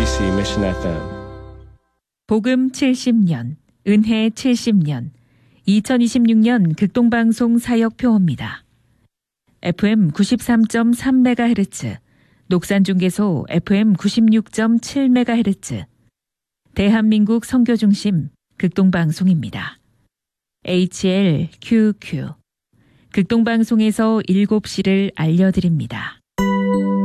KBC Mission FM. 복음 70년, 은혜 70년, 2026년 극동방송 사역표어입니다. FM 93.3MHz, 녹산중계소 FM 96.7MHz, 대한민국 선교중심 극동방송입니다. HLQQ, 극동방송에서 7시를 알려드립니다.